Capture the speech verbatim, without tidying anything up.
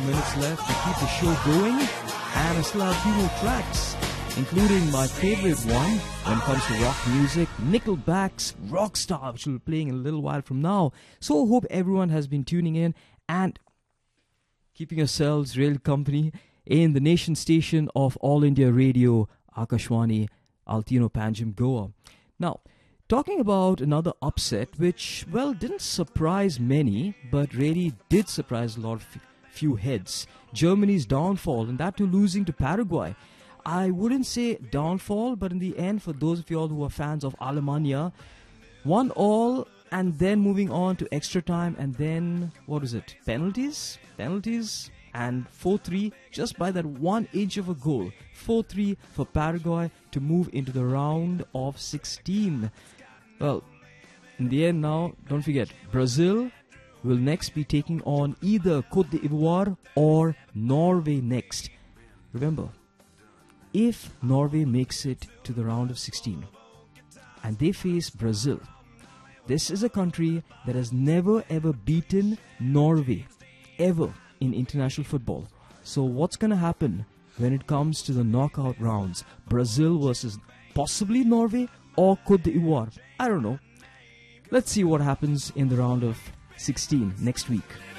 minutes left to keep the show going, and I still have a few more tracks, including my favorite one when it comes to rock music, Nickelback's Rockstar, which we'll be playing in a little while from now. So I hope everyone has been tuning in and keeping yourselves real company in the nation station of All India Radio, Akashwani, Altino Panjim, Goa. Now, talking about another upset which, well, didn't surprise many, but really did surprise a lot of f- few heads. Germany's downfall, and that too losing to Paraguay. I wouldn't say downfall, but in the end, for those of you all who are fans of Alemania, one all, and then moving on to extra time, and then, what is it, penalties? Penalties, and four three, just by that one inch of a goal. four three for Paraguay to move into the round of sixteen. Well, in the end now, don't forget, Brazil will next be taking on either Côte d'Ivoire or Norway next. Remember, if Norway makes it to the round of sixteen and they face Brazil, this is a country that has never ever beaten Norway, ever, in international football. So what's going to happen when it comes to the knockout rounds? Brazil versus possibly Norway or Côte d'Ivoire? I don't know. Let's see what happens in the round of sixteen next week.